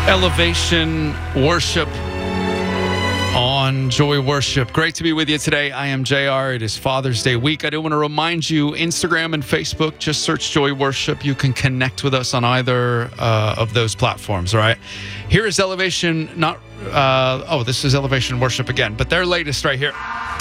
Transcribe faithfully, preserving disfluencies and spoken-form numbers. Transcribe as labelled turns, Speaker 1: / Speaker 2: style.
Speaker 1: Elevation Worship on Joy Worship. Great to be with you today. I am J R. It is Father's Day week. I do want to remind you, Instagram and Facebook, just search Joy Worship. You can connect with us on either uh, of those platforms, all right? Here is Elevation, not, uh, oh, this is Elevation Worship again, but their latest right here.